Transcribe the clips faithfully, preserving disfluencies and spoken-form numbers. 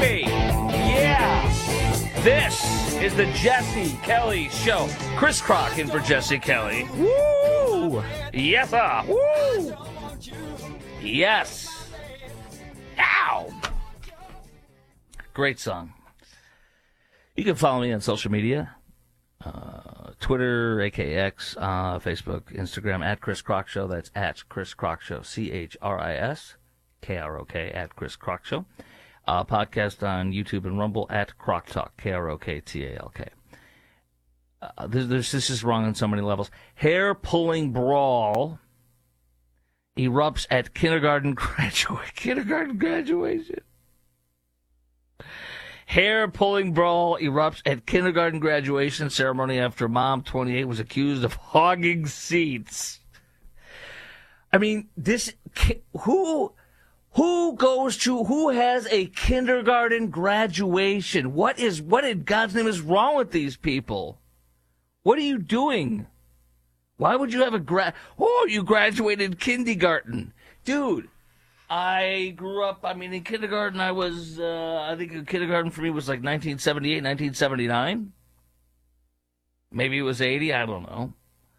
baby. Yeah. This is the Jesse Kelly Show. Chris Crock in for Jesse Kelly. Woo! Yes, sir. Woo! Yes. Ow! Great song. You can follow me on social media. Uh, Twitter, A K X, uh, Facebook, Instagram, at Chris Crock Show. That's at Chris Crock Show. C H R I S K R O K, at Chris Crock Show. Uh, podcast on YouTube and Rumble at Crock Talk, K R O K T A L K. Uh, this, this, this is wrong on so many levels. Hair-pulling brawl erupts at kindergarten graduate kindergarten graduation. Hair-pulling brawl erupts at kindergarten graduation ceremony after mom, twenty-eight, was accused of hogging seats. I mean, this who who goes to who has a kindergarten graduation? What is what in God's name is wrong with these people? What are you doing? Why would you have a grad? Oh, you graduated kindergarten, dude. I grew up, I mean, in kindergarten, I was, uh, I think kindergarten for me was like nineteen seventy-eight, nineteen seventy-nine. Maybe it was eighty, I don't know.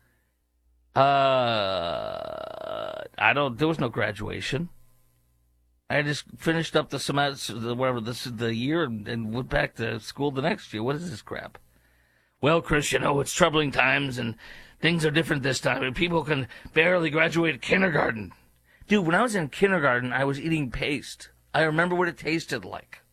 Uh, I don't, there was no graduation. I just finished up the semester, whatever, this is the year, and, and went back to school the next year. What is this crap? Well, Chris, you know, it's troubling times, and things are different this time, and people can barely graduate kindergarten. Dude, when I was in kindergarten, I was eating paste. I remember what it tasted like.